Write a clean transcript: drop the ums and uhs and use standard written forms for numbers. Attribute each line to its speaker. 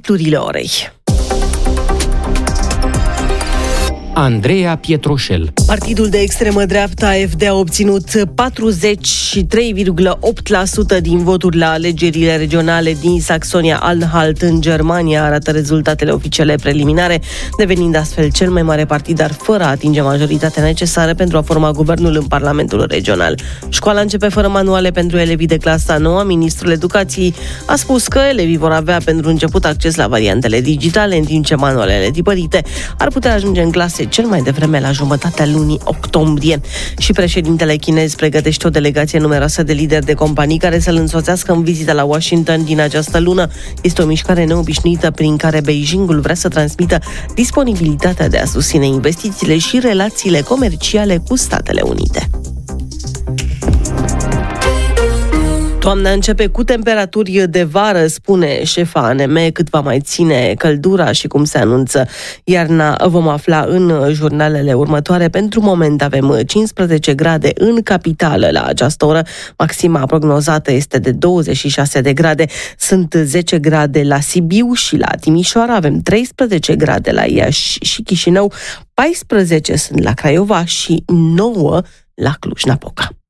Speaker 1: titlurile orei.
Speaker 2: Andreea Pietroșel.
Speaker 1: Partidul de extremă dreapta AfD a obținut 43,8% din voturi la alegerile regionale din Saxonia-Anhalt în Germania, arată rezultatele oficiale preliminare, devenind astfel cel mai mare partid, dar fără a atinge majoritatea necesară pentru a forma guvernul în Parlamentul regional. Școala începe fără manuale pentru elevii de clasa 9. Ministrul Educației a spus că elevii vor avea pentru început acces la variantele digitale, în timp ce manualele tipărite ar putea ajunge în clase cel mai devreme la jumătatea lunii octombrie. Și președintele chinez pregătește o delegație numeroasă de lideri de companii care să-l însoțească în vizita la Washington din această lună. Este o mișcare neobișnuită prin care Beijingul vrea să transmită disponibilitatea de a susține investițiile și relațiile comerciale cu Statele Unite. Toamna începe cu temperaturi de vară, spune șefa ANM, cât va mai ține căldura și cum se anunță iarna vom afla în jurnalele următoare. Pentru moment avem 15 grade în capitală la această oră, maxima prognozată este de 26 de grade, sunt 10 grade la Sibiu și la Timișoara, avem 13 grade la Iași și Chișinău, 14 sunt la Craiova și 9 la Cluj-Napoca.